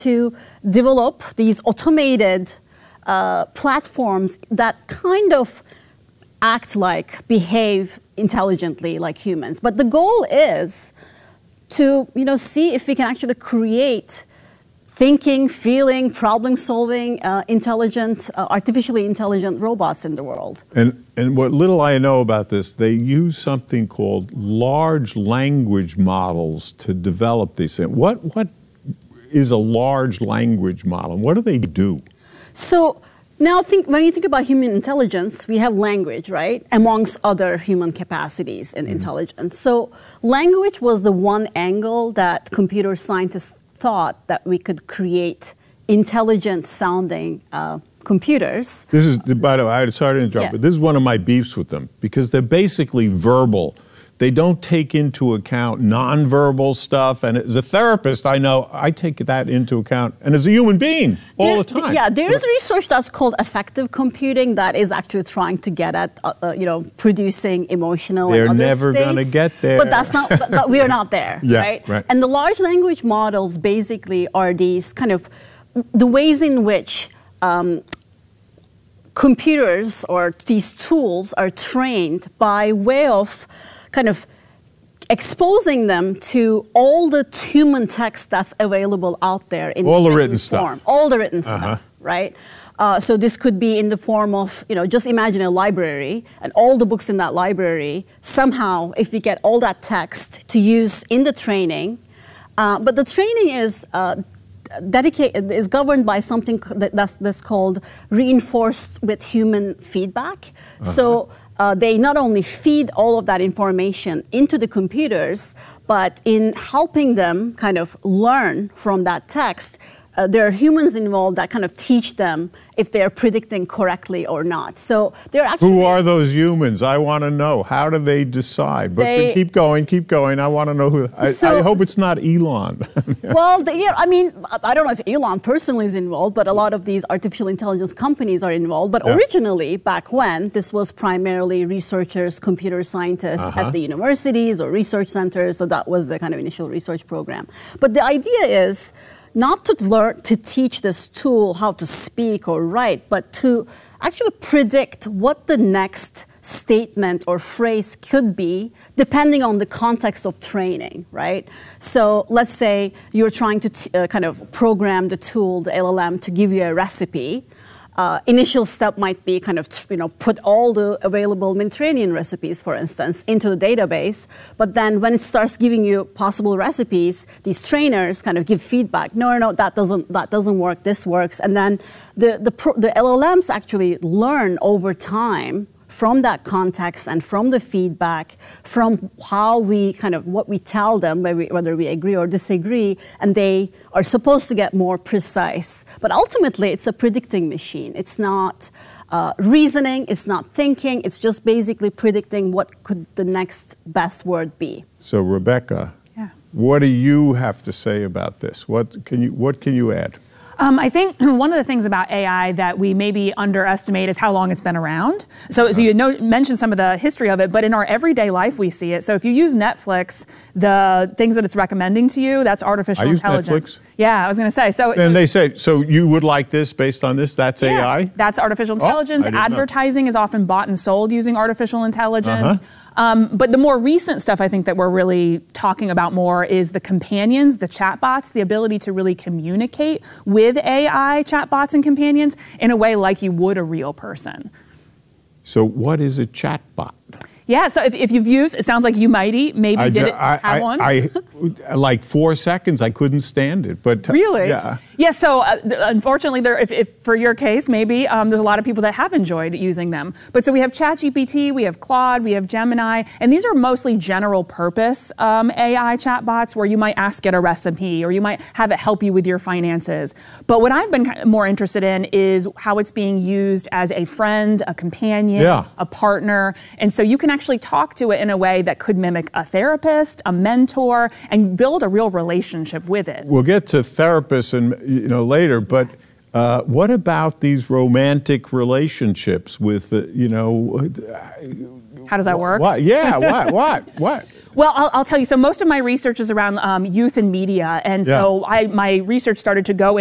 to develop these automated platforms that kind of act like, behave intelligently like humans. But the goal is to, see if we can actually create thinking, feeling, problem-solving, artificially intelligent robots in the world. And what little I know about this, they use something called large language models to develop these things. What is a large language model? What do they do? So now when you think about human intelligence, we have language, right? Amongst other human capacities in intelligence. So language was the one angle that computer scientists thought that we could create intelligent sounding computers. This is, by the way, I'm sorry to interrupt, but this is one of my beefs with them because they're basically verbal. They don't take into account nonverbal stuff. And as a therapist, I know I take that into account. And as a human being, all the time. Yeah, there is research that's called affective computing that is actually trying to get at, producing emotional and other states. They're never going to get there. But that's not. But we are not there, right? And the large language models basically are these kind of the ways in which computers or these tools are trained by way of kind of exposing them to all the human text that's available out there in all the written form. Stuff. All the written stuff, right? So this could be in the form of, just imagine a library and all the books in that library. Somehow, if we get all that text to use in the training, but the training is governed by something that's called reinforced with human feedback. So they not only feed all of that information into the computers, but in helping them kind of learn from that text, there are humans involved that kind of teach them if they're predicting correctly or not. So they're actually... Who are those humans? I want to know. How do they decide? But keep going. I want to know who... I hope it's not Elon. Well, I don't know if Elon personally is involved, but a lot of these artificial intelligence companies are involved. But originally, back when, this was primarily researchers, computer scientists at the universities or research centers. So that was the kind of initial research program. But the idea is not to teach this tool how to speak or write, but to actually predict what the next statement or phrase could be depending on the context of training, right? So let's say you're trying to kind of program the tool, the LLM, to give you a recipe. Initial step might be kind of, put all the available Mediterranean recipes, for instance, into the database. But then when it starts giving you possible recipes, these trainers kind of give feedback. No, that doesn't work. This works. And then the LLMs actually learn over time from that context and from the feedback, from how we kind of what we tell them, whether we agree or disagree, and they are supposed to get more precise. But ultimately, it's a predicting machine. It's not reasoning, it's not thinking, it's just basically predicting what could the next best word be. So Rebecca, what do you have to say about this? What can you add? I think one of the things about AI that we maybe underestimate is how long it's been around. So you mentioned some of the history of it, but in our everyday life we see it. So if you use Netflix, the things that it's recommending to you, that's artificial intelligence. I use Netflix? Yeah, I was going to say. And they say, so you would like this based on this? That's AI? That's artificial intelligence. Advertising is often bought and sold using artificial intelligence. But the more recent stuff I think that we're really talking about more is the companions, the chatbots, the ability to really communicate with AI chatbots and companions in a way like you would a real person. So what is a chatbot? Yeah, so if you've used, it sounds like you maybe have one. Like 4 seconds, I couldn't stand it. But really? Yeah. Yeah, so unfortunately, if for your case, maybe there's a lot of people that have enjoyed using them. But so we have ChatGPT, we have Claude, we have Gemini, and these are mostly general purpose AI chatbots where you might ask it a recipe or you might have it help you with your finances. But what I've been more interested in is how it's being used as a friend, a companion, a partner. And so you can actually talk to it in a way that could mimic a therapist, a mentor, and build a real relationship with it. We'll get to therapists and later, but what about these romantic relationships with How does that work? What? Yeah, what? Well, I'll tell you. So most of my research is around youth and media, and so my research started to go